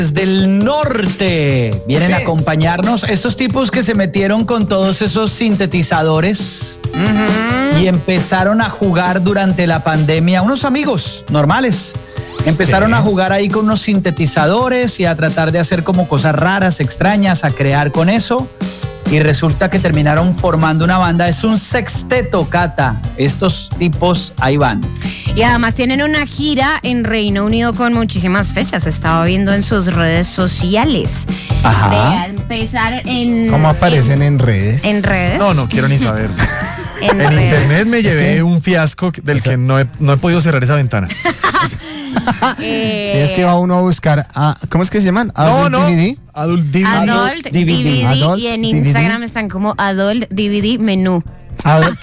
del norte vienen a acompañarnos. Estos tipos que se metieron con todos esos sintetizadores y empezaron a jugar durante la pandemia. Unos amigos normales empezaron a jugar ahí con unos sintetizadores y a tratar de hacer como cosas raras, extrañas, a crear con eso. Y resulta que terminaron formando una banda. Es un sexteto, Cata. Estos tipos ahí van. Y además tienen una gira en Reino Unido con muchísimas fechas. Estaba viendo en sus redes sociales. Ajá. De empezar en... ¿Cómo aparecen en redes? En redes. No quiero ni saber. En En redes. internet me llevé un fiasco del que no he podido cerrar esa ventana. Sí, es que va uno a buscar ¿cómo es que se llaman? No. DVD. Adult DVD. Adult DVD. Adult Y en DVD. Instagram están como Adult DVD Menú. Adult.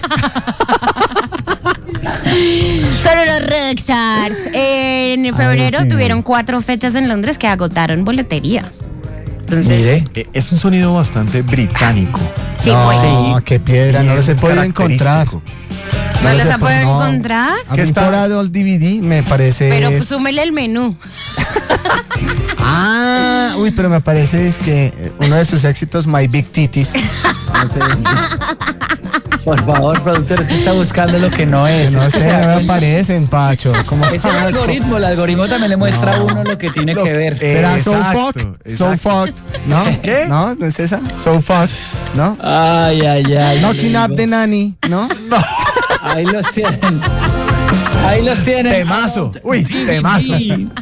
Son unos rockstars. En febrero tuvieron 4 fechas en Londres que agotaron boletería. Entonces, Mire. Es un sonido bastante británico. sí, No, pues. qué piedra, no Bien los he podido encontrar. característico. ¿No los sé ha por- podido no. encontrar? A ¿Qué mí está? por Adult DVD me parece... Pero pues, súmele el menú. Uy, pero me parece es que uno de sus éxitos, My Big Titties. No sé, Por favor, productor, es que está buscando lo que no es. no Es que sé, se da no me cuenta. aparecen, Pacho. ¿Cómo? Es el algoritmo también le muestra a uno lo que tiene que ver. ¿Será So Exacto, Fucked? So exacto. Fucked, ¿no? ¿Qué? ¿No? ¿No es esa? So Fucked, ¿no? Ay. Knocking Up the Nanny, ¿no? Ahí los tienen. Ahí los tienen. Temazo. Uy, temazo.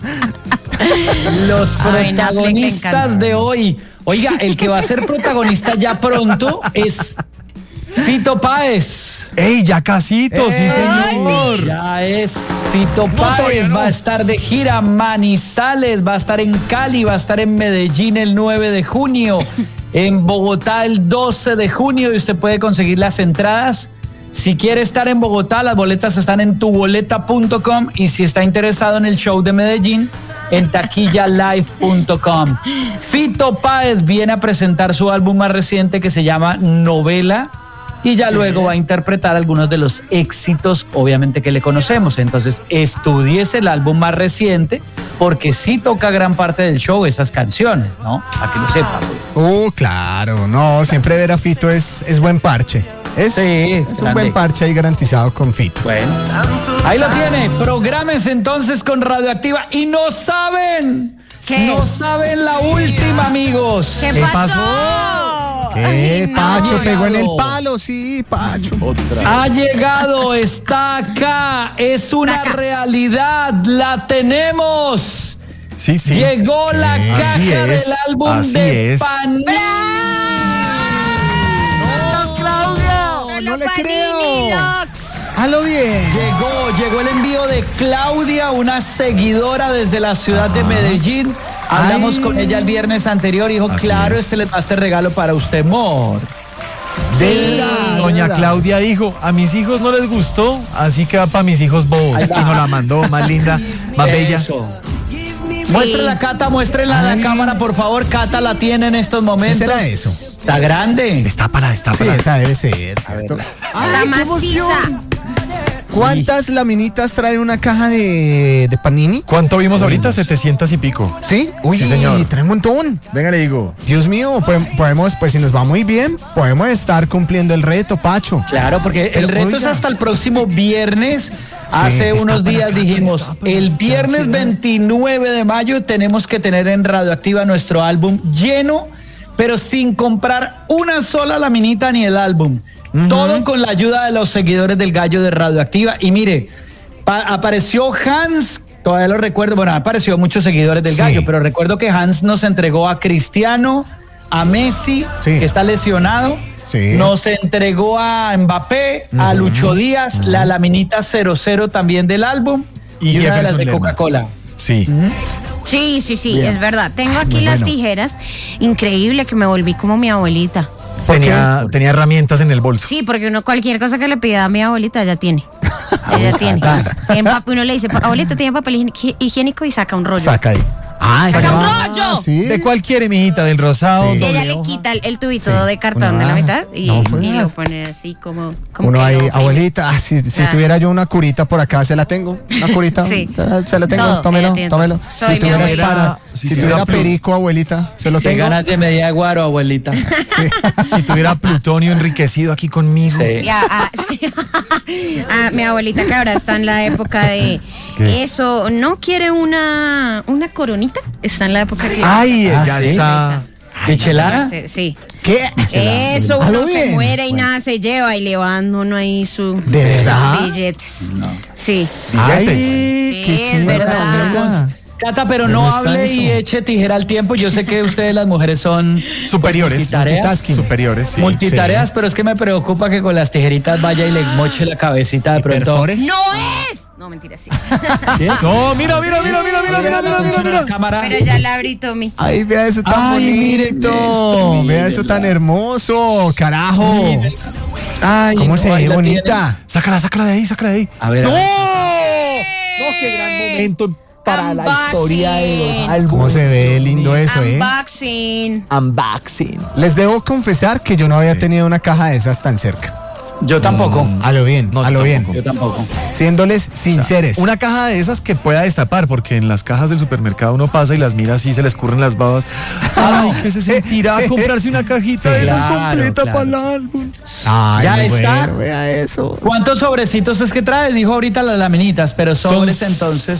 Los Ay, Netflix le protagonistas encanta. de hoy. Oiga, el que va a ser protagonista ya pronto es Fito Páez. ¡Ey, ya casito! ¡Sí, señor! Ya es Fito Páez, todavía no. va a estar de gira en Manizales, va a estar en Cali, va a estar en Medellín el 9 de junio, en Bogotá el 12 de junio y usted puede conseguir las entradas. Si quiere estar en Bogotá, las boletas están en tuboleta.com y si está interesado en el show de Medellín, en taquillalive.com. Fito Páez viene a presentar su álbum más reciente que se llama Novela y ya luego va a interpretar algunos de los éxitos, obviamente, que le conocemos. Entonces, estudies el álbum más reciente porque sí toca gran parte del show esas canciones, ¿no? Para que lo sepa, pues. Claro, no, siempre ver a Fito es buen parche. Es un grande. buen parche ahí garantizado con Fito. Bueno, ahí lo tiene. Prográmense entonces con Radioactiva y no saben. ¿Qué? No saben la última, amigos. ¿Qué ¿Qué pasó? ¿Qué? Ay, no. Pacho pegó en el Llegado. palo, sí, Pacho. Ha llegado, está acá, es una Está acá. realidad, la tenemos. Sí. Llegó la Así caja es, del álbum así de es. Panini. No le Panini creo. Lux. Halo bien. Llegó el envío de Claudia, una seguidora desde la ciudad de Medellín. Hablamos Ay. con ella el viernes anterior y dijo, Así claro, es. este regalo para usted, amor. Sí. Doña Claudia dijo, a mis hijos no les gustó, así que va para mis hijos bobos. Ahí va. Y nos la mandó más linda, más bella. Eso. Muéstrela, Cata, muéstrela a la Ay. cámara, por favor. Cata la tiene en estos ¿Sí momentos. será eso? Está grande. Destápala. Sí, esa debe ser, ¿cierto? La Ay, qué maciza. emoción. ¿Cuántas laminitas trae una caja de Panini? ¿Cuánto vimos ahorita? 700 y pico. ¿Sí? Uy, Sí, señor. trae un montón. Venga, le digo. Dios mío, podemos, pues si nos va muy bien, podemos estar cumpliendo el reto, Pacho. Claro, porque el Pero, reto es oiga. hasta el próximo viernes. Hace está unos para días acá, dijimos, está para el acá, viernes sí, 29 de mayo tenemos que tener en Radioactiva nuestro álbum lleno, pero sin comprar una sola laminita ni el álbum. Todo con la ayuda de los seguidores del Gallo de Radioactiva. Y mire, apareció Hans, todavía lo recuerdo, bueno, apareció muchos seguidores del Sí. Gallo, pero recuerdo que Hans nos entregó a Cristiano, a Messi, Sí. que está lesionado. Sí. Nos entregó a Mbappé, a Lucho Díaz, la laminita 00 también del álbum y una de las Jefferson de Lerma. Coca-Cola. Sí. Sí, Bien. es verdad. Tengo aquí muy las bueno. tijeras. Increíble que me volví como mi abuelita. Tenía herramientas en el bolso. Sí, porque uno cualquier cosa que le pida a mi abuelita ya tiene. Ella tiene. Uno le dice, abuelita, ¿tiene papel higiénico? Y saca un rollo. Saca ahí. Ah, ¡Saca un ya. rollo! Sí. ¿De cuál quiere, mijita? ¿Del rosado? Sí. Y ella doble le hoja? quita el tubito Sí. de cartón Una de la baja. mitad y, No, pues. y lo pone así como Uno que ahí, lo oprime. abuelita, si Claro. tuviera yo una curita por acá, se la tengo. Una curita, Sí. se la tengo, Todo, tómelo, ella tiene tómelo. todo. Soy mi Si tuvieras abuela. Si tuviera perico, abuelita, ¿se lo Qué tengo? ganas de media de guaro, abuelita. Si tuviera plutonio enriquecido aquí conmigo. Sí. Ya, mi abuelita que ahora está en la época de ¿Qué? eso, ¿no quiere una coronita? Está en la época que... Ay, Ah, ya ¿sí? está. ¿Michelada? Sí. ¿Qué? Eso, A lo uno se bien. muere y nada se lleva y le van uno ahí sus ¿De verdad? billetes. Sí. Ay, Sí, qué es chimba, verdad. abuela. Cata, pero no ¿Dónde está hable y eso? eche tijera al tiempo. Yo sé que ustedes las mujeres son Superiores. multitareas. Multitasking. Superiores, sí. Multitareas, pero es que me preocupa que con las tijeritas vaya y le moche la cabecita de pronto. ¿Perfore? ¡No es! No, mentira, sí. ¿Sí? No, mira. Funciona la cámara. Pero ya la abrí, Tommy. Ay, vea eso tan Ay, miren bonito. esto, miren. Vea eso tan hermoso, carajo. Ay, ¿Cómo no, se ahí ve la bonita? Sácala de ahí. A ver, ¡No! a ver. ¡No, qué gran momento para la Unboxing. historia de los álbumes! ¿Cómo se ve lindo eso, Unboxing. Unboxing. Les debo confesar que yo no había tenido una caja de esas tan cerca. Yo tampoco. A lo bien, No, a lo yo bien. Yo tampoco. Siéndoles sinceros. Una caja de esas que pueda destapar, porque en las cajas del supermercado uno pasa y las mira así, se le escurren las babas. Ay, ¿qué se sentirá comprarse una cajita de esas Claro, completa claro. para el álbum? Ay, Ya muy está. bueno, vea eso. ¿Cuántos sobrecitos es que traes? Dijo ahorita las laminitas, pero sobres entonces.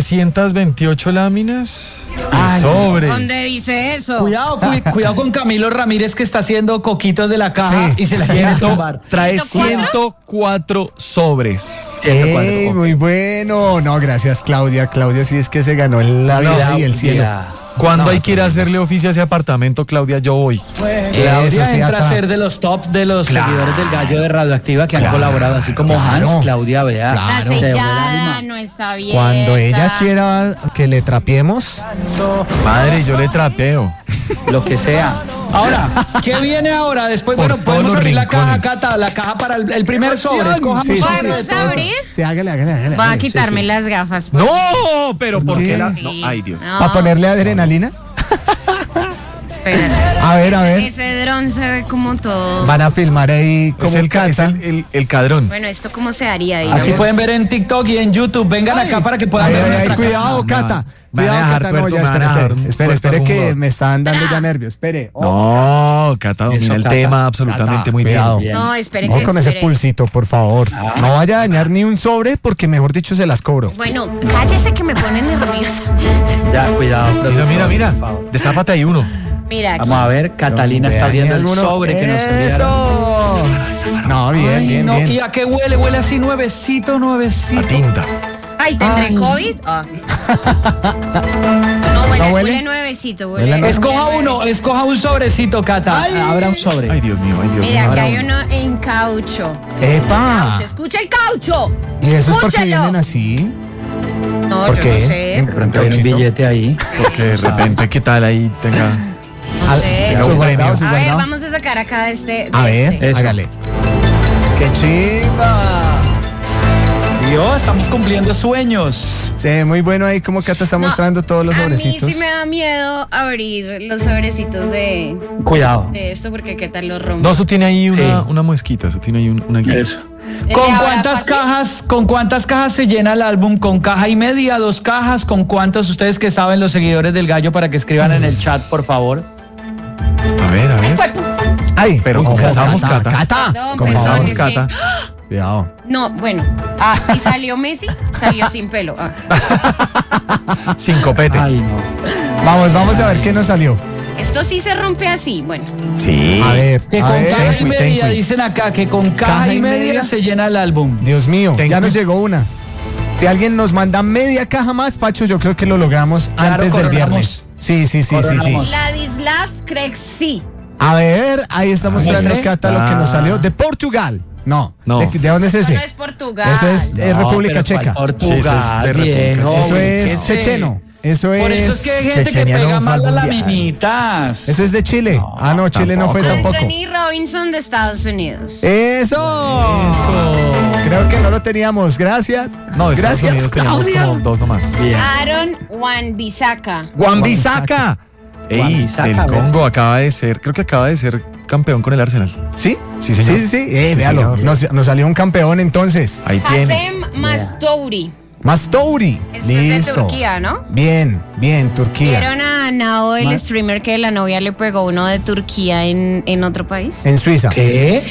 728 láminas. Ay, Sobres. ¿Dónde dice eso? Cuidado, cuidado con Camilo Ramírez que está haciendo coquitos de la caja Sí. y se la quiere tumbar. Trae 104. 104 sobres. Ey, muy bueno. No, gracias, Claudia. Claudia sí es que se ganó en la vida y el cielo. Cuando No, hay que ir a hacerle oficio a ese apartamento, Claudia, yo voy. Claudia Eso sí, entra ata. a ser de los top de los seguidores del Gallo de Radioactiva que han Claro, colaborado, así como claro. Hans, Claudia, vea. La Claro. Se devuelve el sellada alma. no está bien. Cuando ella quiera que le trapiemos, Madre, yo le trapeo. Lo que sea. Ahora, ¿qué viene ahora? Después, Por bueno, todos podemos los abrir la caja, rincones. Cata, la caja para el primer sobre. Escojamos Sí, sí, sobre sí. de ¿Podemos todo eso. abrir? sí, hágale. Voy a quitarme las gafas. No, pero ¿por qué la...? Sí. No, ay, Dios. No, ¿Para ponerle adrenalina? espérate. A ver. Ese dron se ve como todo. Van a filmar ahí como Es un es cata. el cadrón. Bueno, ¿esto cómo se haría, digamos? Aquí pueden ver en TikTok y en YouTube. Vengan acá para que puedan Ay, ver ay, nuestra cuidado, caja. Cata. Me van a Cuidado, dejar Cata. No, tuerto, ya, me van a espere, dejar espere, tuerto que jugador. me están dando ya nervios. Espere. No, Cata domina Eso, el Cata. tema absolutamente Cata, muy cuidado. bien. Bien. No, esperen No que con ese espere. pulsito, por favor. No vaya a dañar ni un sobre porque mejor dicho se las cobro. Bueno, cállese que me pone nerviosa. Ya, cuidado. Mira. por favor. Destápate ahí uno. Mira aquí. Vamos a ver, Catalina está abriendo el ¿Alguno? sobre que nos enviaron. ¡Eso! No, bien, Ay, bien, no, bien. ¿y a qué huele? Huele así nuevecito. La tinta. Ay, ¿tendré Ay. COVID? Ah. No, ¿No huele? huele nuevecito. Huele nuevo. Escoja un sobrecito, Cata. Abra un sobre. Ay, Dios mío. Mira, aquí Ahora hay uno. uno en caucho. ¡Epa! ¡Escucha el caucho! ¿Y eso es porque Escúchalo. vienen así? No, ¿Por yo qué? no sé. De pronto hay un billete ahí. Porque de repente, ¿qué tal ahí tenga? No sé. Su guardado, su A ver, guardado. vamos a sacar acá de este. A ver, Eso. hágale. ¡Qué chimba! Dios, estamos cumpliendo sueños. Se ve muy bueno ahí como Cata está mostrando todos los A mí sobrecitos. sí me da miedo abrir los sobrecitos de Cuidado. esto porque qué tal los rompo. No, eso tiene ahí Sí. una muesquita, eso tiene ahí una guía. Eso. ¿El ¿Con de ahora cuántas fácil? cajas se llena el álbum? ¿Con caja y media, 2 cajas? ¿Con cuántos ustedes que saben los seguidores del Gallo para que escriban en el chat, por favor? A ver. Ay, cuerpo. ¡Ay! Pero ojo, comenzamos, Cata. ¡Cata! Perdón, Comenzamos, es que- Cata. Cuidado. No, bueno. Si salió Messi, salió sin pelo. Ah. Sin copete. Ay, no. Vamos a ver qué nos salió. Esto sí se rompe así. Bueno, Sí. A ver, Que a con ver. caja y ten media, cuidado. dicen acá, que con caja y media se llena el álbum. Dios mío, Ten ya nos cuidado. llegó una. Si alguien nos manda media caja más, Pacho, yo creo que lo logramos Claro, antes del coronamos. viernes. Sí. Coronamos. Ladislav Krexi. A ver, ahí está mostrando ¿Ese? Cata lo que nos salió. De Portugal. No. No. ¿De dónde es Eso ese? no es Portugal. Eso es No, República pero ¿cuál Checa. Portugal, Sí, eso es de República viejo, Checa. Eso ¿qué es checheno. Eso es. Por eso es que hay gente que Chechenia pega no mal fue las al mundial. laminitas. Eso es de Chile. No, Chile no fue tampoco. Anthony Robinson de Estados Unidos. Eso. Creo que no lo teníamos. Gracias. No, de Estados Gracias, Unidos teníamos Claudia. como 2 nomás. Bien. Aaron Wan-Bissaka. Wan-Bissaka. Ey, Wan-Bissaka, el Congo acaba de ser, creo que acaba de ser campeón con el Arsenal. ¿Sí? Sí, señor. Sí. Sí, Véalo. señor. Nos salió un campeón entonces. Ahí tiene. Hassem Mastouri. Mastouri. Esto es de Turquía, ¿no? Bien, Turquía. ¿Vieron a Nao, el streamer, que la novia le pegó uno de Turquía en otro país? En Suiza. ¿Qué?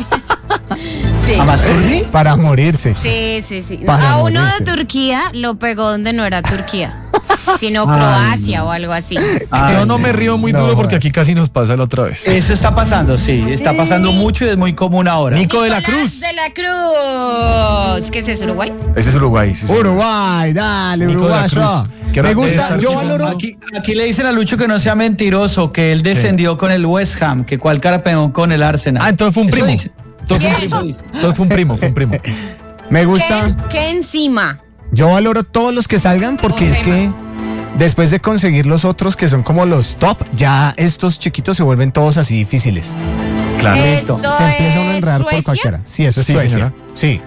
Sí. ¿A Masturri? Para morirse. Sí. Para A uno morirse. de Turquía lo pegó donde no era Turquía, sino Croacia o algo así. Yo no me río muy No, duro porque jodas. aquí casi nos pasa la otra vez. Eso está pasando, sí. Está pasando mucho y es muy común ahora. Nico de la Nicolás Cruz. de la Cruz. ¿Qué es eso, Uruguay? Ese es Uruguay, sí. Uruguay, dale, Nico de la uruguayo. Cruz. Que Me ahora debe gusta, estar yo chico. valoro. Aquí le dicen a Lucho que no sea mentiroso, que él descendió con el West Ham, que cuál campeón con el Arsenal. Ah, entonces fue un Eso primo. dice. Eso dice. Entonces fue un primo. Me gusta. ¿Qué encima? Yo valoro todos los que salgan porque es que después de conseguir los otros que son como los top, ya estos chiquitos se vuelven todos así difíciles. Claro. ¿Eso Se empieza uno a enredar por Suecia? cualquiera. Sí, eso es Sí, Suecia. señora. Sí.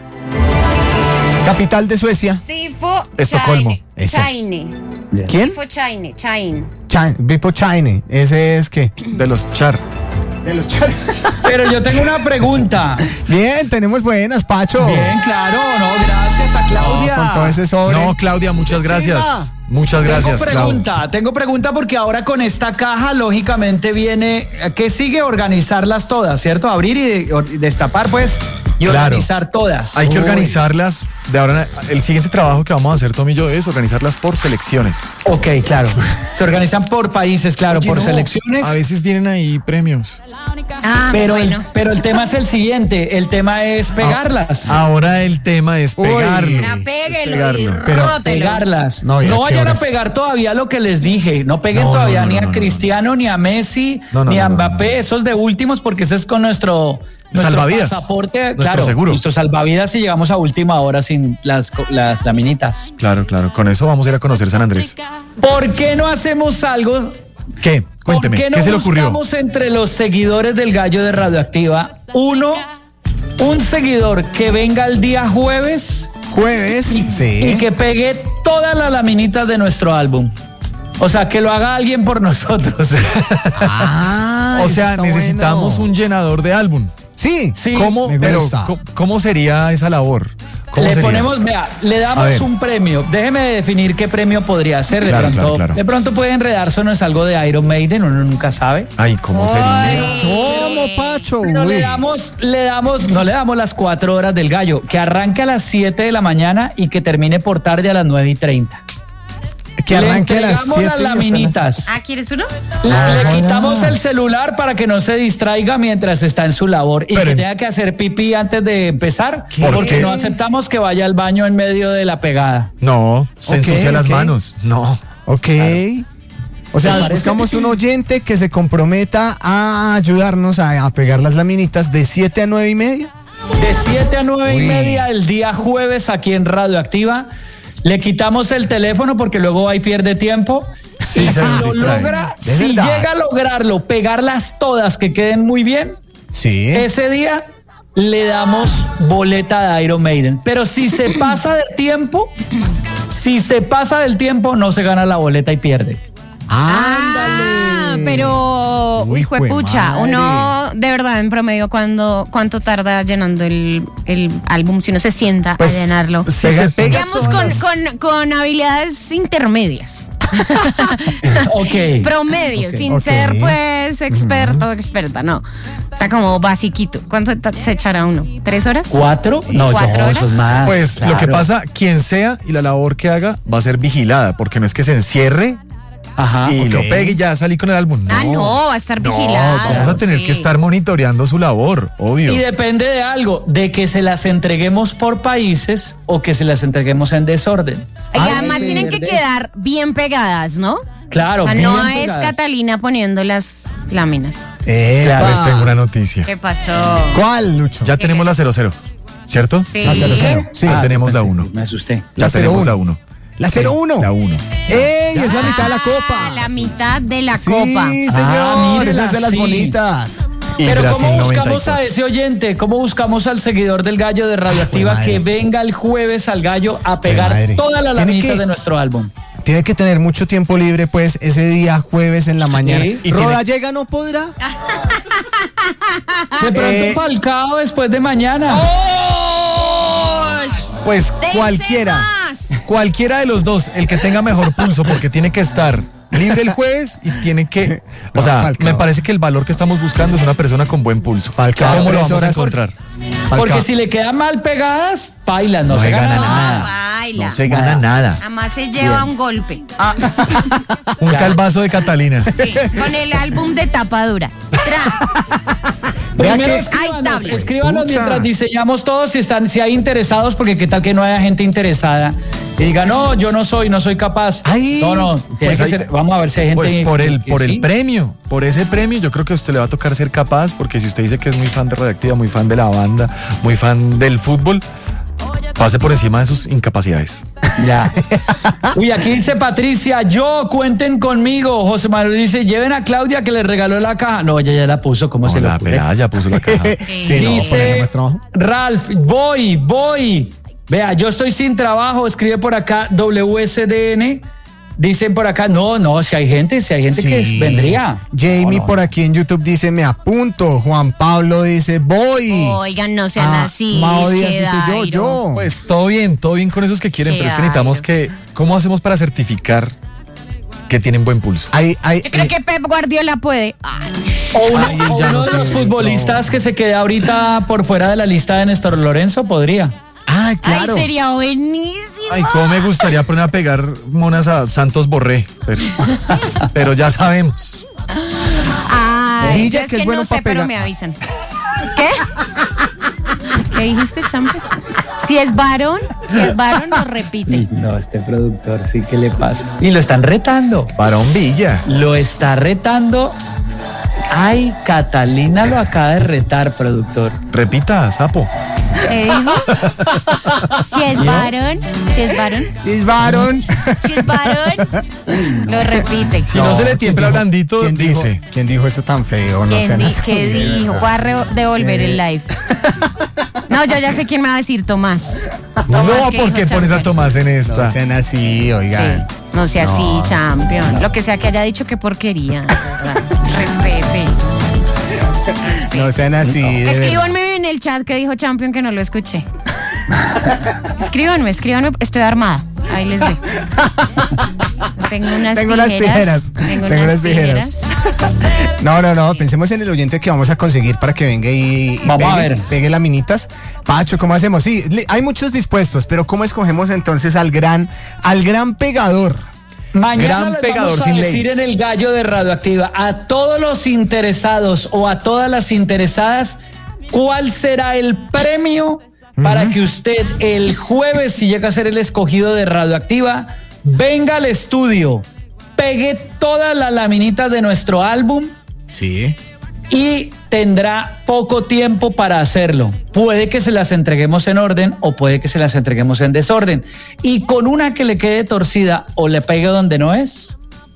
Capital de Suecia. Sifo Estocolmo. Eso. Chaine. ¿Quién? Sifo Chaine. Bipo Chine. Ese es qué? De los char. De los Pero yo tengo una pregunta. Bien, tenemos buenas, Pacho. Bien, claro, no, gracias a Claudia. Con todo ese sobre. No, Claudia, muchas gracias. chimba. Muchas gracias, Tengo pregunta porque ahora con esta caja lógicamente viene, ¿qué sigue? Organizarlas todas, ¿cierto? Abrir y destapar pues y Claro. organizar todas. Hay que Uy. organizarlas. De ahora, el siguiente trabajo que vamos a hacer, Tom y yo, es organizarlas por selecciones. Ok, claro. Se organizan por países, claro, Oye, por no, selecciones. A veces vienen ahí premios. Pero, bueno. pero el tema es el siguiente, el tema es pegarlas. Ahora el tema es Uy. pegarlo. Ahora Es péguelo y pegarlo. Pero- rótelo. Pegarlas. No, No, ¿y a qué vayan a horas? pegar todavía lo que les dije. No peguen No, todavía no, ni no, a no, Cristiano, ni a Messi, No, no, ni a no, no, Mbappé. Esos de últimos, porque ese es con nuestro Salvavidas. pasaporte. Nuestro Claro, seguro. nuestro salvavidas si llegamos a última hora sin las laminitas. Claro. Con eso vamos a ir a conocer San Andrés. ¿Por qué no hacemos algo? ¿Qué? Cuénteme, ¿Por qué no ¿qué se le ocurrió? buscamos entre los seguidores del Gallo de Radioactiva un seguidor que venga el día jueves Jueves. Sí. y que pegue todas las laminitas de nuestro álbum? O sea, que lo haga alguien por nosotros. Ah, O sea, está necesitamos bueno. un llenador de álbum. Sí. Sí. ¿Cómo, me pero, gusta. ¿cómo sería esa labor? ¿Cómo Le sería? ponemos, vea, le A damos ver. un premio. Déjeme definir qué premio podría ser. Claro, claro. De pronto puede enredarse, no es algo de Iron Maiden, uno nunca sabe. Ay, ¿cómo sería? ¿Cómo, Pacho? Pero Uy. no le damos las 4 horas del gallo, que arranque a las 7 de la mañana y que termine por tarde a las 9:30. Que arranque a le las entregamos 7 las laminitas. Ah, ¿quieres uno? Le quitamos el celular para que no se distraiga mientras está en su labor y Pero- que tenga que hacer pipí antes de empezar, ¿Por porque qué? no aceptamos que vaya al baño en medio de la pegada. No, se Ok, ensucia las ok. manos. No. Ok. O sea, parece? buscamos un oyente que se comprometa a ayudarnos a pegar las laminitas de 7 a 9:30. De 7 a 9:30 Uy. el día jueves aquí en Radioactiva. Le quitamos el teléfono porque luego ahí pierde tiempo. Sí, Y se si nos lo distrae. logra, De si verdad. llega a lograrlo, pegarlas todas que queden muy bien, Sí. ese día le damos boleta de Iron Maiden. Pero si se pasa del tiempo, no se gana la boleta y pierde. Ah, pero, Uy, hijo de pucha, juemadre. uno de verdad en promedio, ¿cuánto tarda llenando el álbum si uno se sienta Pues, a llenarlo? pues, pega Digamos todas las- con habilidades intermedias. Ok. Promedio, sin ok. ser pues experto o experta, no. O sea, como basiquito. ¿Cuánto se echará uno? ¿3 horas? 4? No, 4 eso es horas. más. Pues lo que claro. pasa, quien sea y la labor que haga va a ser vigilada, porque no es que se encierre Ajá. y ok. lo pegue y ya salí con el álbum. Ah, no, va a estar No, vigilado. vamos a tener sí. que estar monitoreando su labor, obvio. Y depende de algo, de que se las entreguemos por países o que se las entreguemos en desorden. Y Ay, además sí, tienen que verde. quedar bien pegadas, ¿no? Claro, O sea, bien no es pegadas. Catalina poniendo las láminas. Claro, Les tengo una noticia. ¿Qué pasó? ¿Cuál, Lucho? Ya ¿Qué tenemos es? la 00, ¿cierto? Sí. La 00. Sí. Ya tenemos yo la pensé, 1. Me asusté. Ya La tenemos 01. la 1. La 01. La 1. ¡Ey! Es la mitad de la copa. Ah, la mitad de la Sí, copa. señor. mírela, Esa es de las sí. bonitas. Y Pero Brasil ¿cómo buscamos 94. a ese oyente? ¿Cómo buscamos al seguidor del Gallo de Radioactiva madre. que venga el jueves al Gallo a pegar madre. todas las Tiene laminitas que- de nuestro álbum? Tiene que tener mucho tiempo libre, pues, ese día jueves en la mañana. Sí. ¿Y Roda llega, no podrá? De pronto Falcao después de mañana. ¡Oh! Pues ¡Dense cualquiera. más! Cualquiera de los dos, el que tenga mejor pulso, porque tiene que estar libre el jueves y tiene que... O sea, Falcao. me parece que el valor que estamos buscando es una persona con buen pulso. Falcao, ¿Cómo lo 3 vamos a horas encontrar? Porque Falcao. si le quedan mal pegadas, bailan, no No se se gana gana nada. nada. Baila. No se gana nada. Además se lleva un golpe. Un calvazo de Catalina. Sí, con el álbum de tapadura. Vea Primero que- escríbanos, tablet. escríbanos Pucha. mientras diseñamos todos si hay interesados, porque qué tal que no haya gente interesada y diga, no, yo no soy capaz. Ay, no, tiene pues que ahí- ser, vamos a ver si hay gente. Pues por el sí. premio, por ese premio, yo creo que a usted le va a tocar ser capaz, porque si usted dice que es muy fan de Radioactiva, muy fan de la banda, muy fan del fútbol, pase por encima de sus incapacidades. Ya. Uy, aquí dice Patricia, cuenten conmigo. José Manuel dice, lleven a Claudia que le regaló la caja. No, ella ya la puso, ¿cómo se No, le la ocurre? pelada ya puso la caja. Sí, no, ponerle Dice más trabajo. Ralph, voy. Vea, yo estoy sin trabajo, escribe por acá WSDN. Dicen por acá, no, si hay gente que Sí. vendría. Jamie No. por aquí en YouTube dice, me apunto. Juan Pablo dice, voy. Oigan, no sean así. Mao es Díaz que dice, Dairo. yo. Pues todo bien con esos que quieren, Sí, pero es que necesitamos que... ¿Cómo hacemos para certificar que tienen buen pulso? Yo creo que Pep Guardiola puede. Ay, O uno, Ay, o ya uno no de los tiene, futbolistas que se quede ahorita por fuera de la lista de Néstor Lorenzo podría. Ah, claro. ay, sería buenísimo. Ay, cómo me gustaría poner a pegar monas a Santos Borré, pero ya sabemos. Ay, Villa, yo es que es que bueno no sé, pa' pero pegar. me avisan. ¿Qué? ¿Qué dijiste, Champe? Si es varón, lo repite. No, este productor sí que le pasa. Y lo están retando. Varón Villa. Lo está retando. Ay, Catalina lo acaba de retar, productor. Repita, sapo. ¿Qué dijo? Si es varón, Sí, es varón. lo repite. Si no se le ¿quién tiembla dijo- blandito, dice. ¿Quién dijo eso tan feo? No ¿Quién sean dijo? así, ¿Qué de dijo? verdad. Voy a devolver el live. No, yo ya sé quién me va a decir Tomás. No, ¿qué ¿por dijo qué pones a Champion? Tomás en No esta? sean así, Sí, oigan. no sea así, No. Champion. Lo que sea que haya dicho, qué porquería. de verdad. Respete. No sean así. de verdad. Escríbanme en el chat que dijo Champion que no lo escuché. Escríbanme, estoy armada. Ahí les dejo. Tengo unas tijeras. Tengo unas tijeras. No, pensemos en el oyente que vamos a conseguir para que venga y Vamos a ver. pegue laminitas. Pacho, ¿cómo hacemos? Sí, hay muchos dispuestos, pero ¿cómo escogemos entonces al gran pegador? Mañana Gran les pegador vamos a sin ley. decir en el gallo de Radioactiva a todos los interesados o a todas las interesadas cuál será el premio para que usted el jueves, si llega a ser el escogido de Radioactiva, venga al estudio, pegue todas las laminitas de nuestro álbum Sí. y tendrá poco tiempo para hacerlo. Puede que se las entreguemos en orden o puede que se las entreguemos en desorden. Y con una que le quede torcida o le pegue donde no es,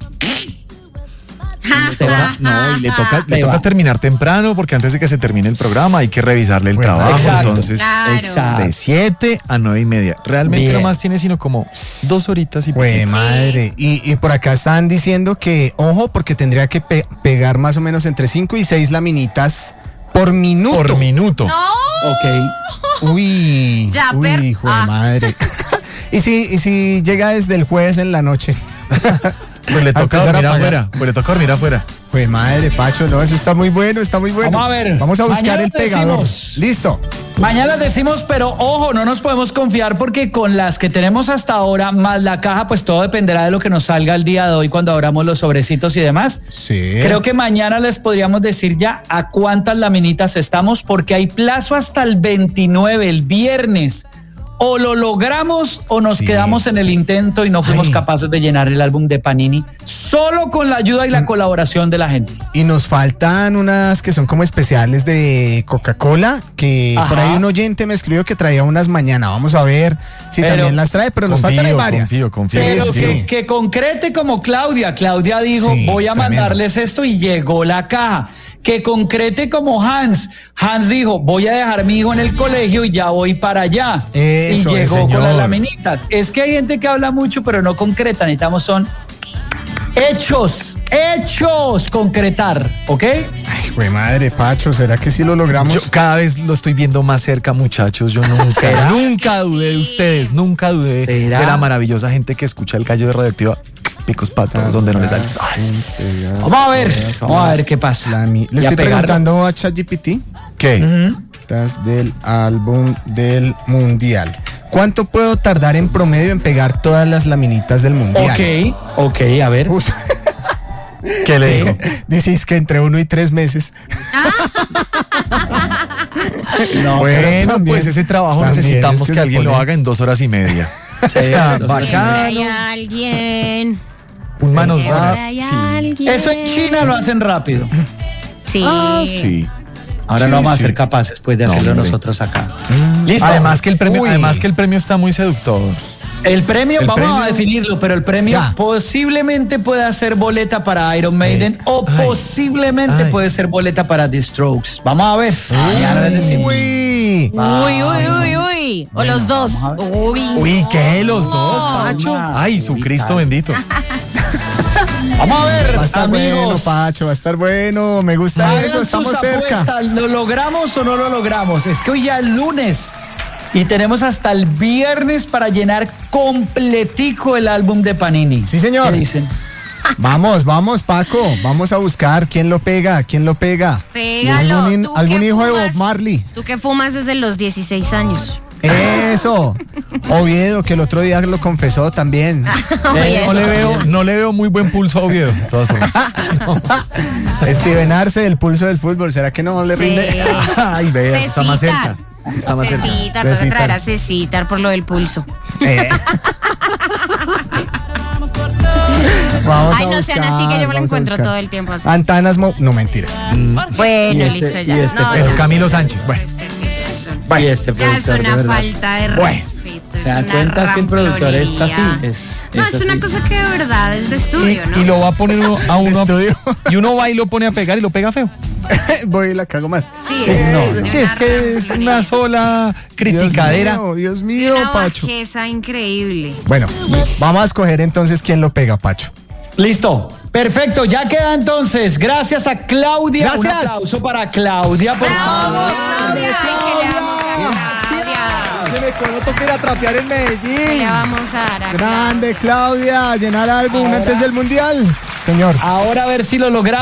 se va. No, y le Se toca va. terminar temprano, porque antes de que se termine el programa hay que revisarle el Bueno, trabajo. exacto. Entonces, Claro. Exacto. de 7 a 9:30. Realmente Bien. no más tiene sino como 2 horitas y Güey, poquito. madre. Y por acá están diciendo que, ojo, porque tendría que pegar más o menos entre 5 y 6 laminitas por minuto. Por minuto. Ok. Uy, Ya, uy, hijo de madre. ¿Y si llega desde el jueves en la noche? Pues le A toca empezar a dormir pagar. afuera. Pues le toca dormir afuera. Pues madre, Pacho, no, eso está muy bueno, está muy bueno. Vamos a ver. Vamos a buscar Mañana el pegador. decimos. Listo. Mañana decimos, pero ojo, no nos podemos confiar porque con las que tenemos hasta ahora, más la caja, pues todo dependerá de lo que nos salga el día de hoy cuando abramos los sobrecitos y demás. Sí. Creo que mañana les podríamos decir ya a cuántas laminitas estamos porque hay plazo hasta el 29, el viernes. O lo logramos o nos Sí. quedamos en el intento y no fuimos Ay. capaces de llenar el álbum de Panini solo con la ayuda y la colaboración de la gente. Y nos faltan unas que son como especiales de Coca-Cola, que Ajá. por ahí un oyente me escribió que traía unas mañana. Vamos a ver si Pero- también las trae, pero nos faltan ahí varias. confío. Sí, Pero sí, que, sí. que concrete como Claudia. Claudia dijo, Sí, voy a tremendo. mandarles esto y llegó la caja. Que concrete como Hans. Hans dijo, voy a dejar mi hijo en el colegio y ya voy para allá. Eso, y llegó con señor. las laminitas. Es que hay gente que habla mucho, pero no concreta. Necesitamos son hechos, concretar, ¿ok? Ay, Güey, madre, Pacho, ¿será que sí lo logramos? Yo cada vez lo estoy viendo más cerca, muchachos. Yo nunca dudé de ustedes, nunca dudé de la maravillosa gente que escucha el Gallo de Radioactiva. Picos patos, donde no les da el sol. Vamos a ver qué pasa. Le estoy preguntando a ChatGPT. ¿Qué? Del álbum del mundial. ¿Cuánto puedo tardar en promedio en pegar todas las laminitas del mundial? Ok, a ver. ¿Qué le dijo? Dices que entre 1 y 3 meses. No, bueno, también, pues ese trabajo necesitamos es que alguien lo haga en 2 horas y media. Hay alguien. Un manos más. Sí. Eso en China lo hacen rápido. Sí. Sí. Ahora no vamos a ser capaces pues de hacerlo nosotros acá. Listo. Además que el premio está muy seductor. El premio, vamos a definirlo, pero el premio posiblemente pueda ser boleta para Iron Maiden o posiblemente puede ser boleta para The Strokes. Vamos a ver. Uy. O los dos. Uy, ¿qué? ¿Los dos, Pacho? Ay, su Cristo bendito. Vamos a ver, va a estar amigos. Bueno, Pacho, va a estar bueno. Me gusta eso, estamos cerca. ¿Lo logramos o no lo logramos? Es que hoy ya es lunes y tenemos hasta el viernes para llenar completico el álbum de Panini. Sí, señor. ¿Qué dicen? Vamos, Paco. Vamos a buscar quién lo pega. Pégalo. ¿Algún hijo de Bob Marley? Tú que fumas desde los 16 años. Eso. Oviedo, que el otro día lo confesó también. No le veo muy buen pulso a Oviedo, de todas formas. Steven Arce, el pulso del fútbol. ¿Será que no le rinde? Ay, vea, está más cerca. Está más cerca. Cecitar, vas a traer a Cecitar por lo del pulso. Ay, no sean así que yo me lo encuentro todo el tiempo así. Antanas, no mentiras. Bueno, listo ya. Camilo Sánchez, bueno. Y este ya es una falta de respeto. ¿Se dan cuenta que el productor es así? Es una cosa que de verdad es de estudio, ¿no? Y lo va a poner a uno y uno va y lo pone a pegar y lo pega feo. Voy y la cago más. Sí, es que es una sola criticadera. Dios mío, una Pacho. bajeza increíble. Bueno, vamos a escoger entonces quién lo pega, Pacho. Listo. Perfecto, ya queda entonces. Gracias a Claudia. Gracias. Un aplauso para Claudia, por favor. Se me conozco que ir a trapear en Medellín. Le vamos a dar a Grande, Claudia, llenar álbum antes del mundial. Señor. Ahora a ver si lo logramos.